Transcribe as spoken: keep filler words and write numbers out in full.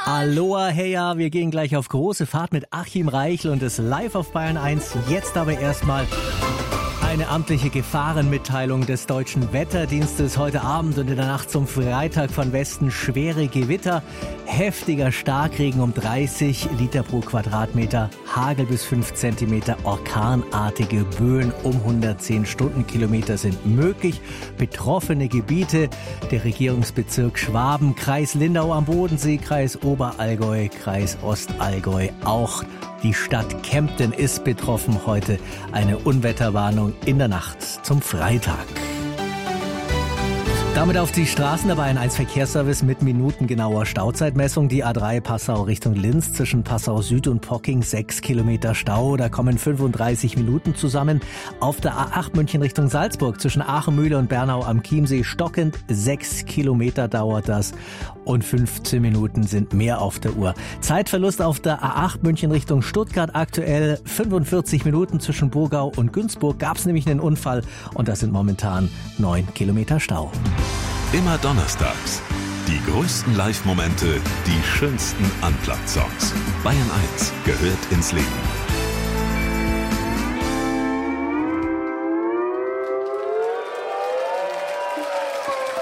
Aloha, heya, wir gehen gleich auf große Fahrt mit Achim Reichel und es live auf Bayern eins. Jetzt aber erstmal eine amtliche Gefahrenmitteilung des Deutschen Wetterdienstes. Heute Abend und in der Nacht zum Freitag von Westen schwere Gewitter, heftiger Starkregen um dreißig Liter pro Quadratmeter, Hagel bis fünf Zentimeter, orkanartige Böen um hundertzehn Stundenkilometer sind möglich. Betroffene Gebiete, der Regierungsbezirk Schwaben, Kreis Lindau am Bodensee, Kreis Oberallgäu, Kreis Ostallgäu, auch die Stadt Kempten ist betroffen. Heute eine Unwetterwarnung in der Nacht zum Freitag. Damit auf die Straßen der Bayern eins Verkehrsservice mit minutengenauer Stauzeitmessung. Die A drei Passau Richtung Linz zwischen Passau Süd und Pocking sechs Kilometer Stau. Da kommen fünfunddreißig Minuten zusammen. Auf der A acht München Richtung Salzburg zwischen Aachenmühle und Bernau am Chiemsee stockend. sechs Kilometer dauert das und fünfzehn Minuten sind mehr auf der Uhr. Zeitverlust auf der A acht München Richtung Stuttgart aktuell fünfundvierzig Minuten zwischen Burgau und Günzburg. Gab es nämlich einen Unfall und das sind momentan neun Kilometer Stau. Immer donnerstags. Die größten Live-Momente, die schönsten Unplugged-Songs. Bayern eins gehört ins Leben.